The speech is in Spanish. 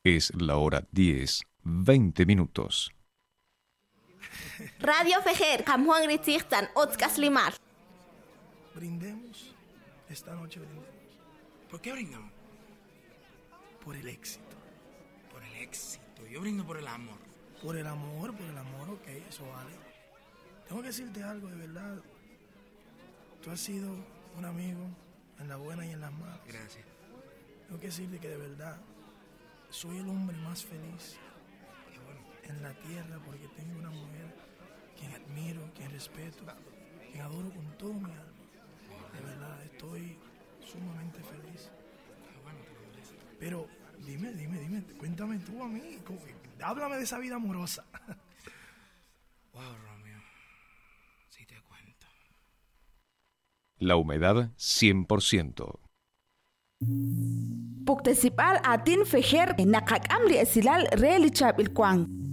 Es la hora 10:20. Radio Fejer, Kamjuan Ritzirtan, Otzkas Limar. Brindemos, esta noche brindemos. ¿Por qué brindamos? Por el éxito. Por el éxito. Yo brindo por el amor. Por el amor, ok, eso vale. Tengo que decirte algo de verdad. Tú has sido un amigo en las buenas y en las malas. Gracias. Tengo que decirte que de verdad soy el hombre más feliz en la tierra porque tengo una mujer quien admiro, quien respeto, quien adoro con todo mi alma. De verdad, estoy sumamente feliz. Pero dime, cuéntame tú a mí, háblame de esa vida amorosa. Wow, Romeo, si te cuento. La humedad 100%. Puktesipal atin fejer nakak amli esilal reali chap il kwang.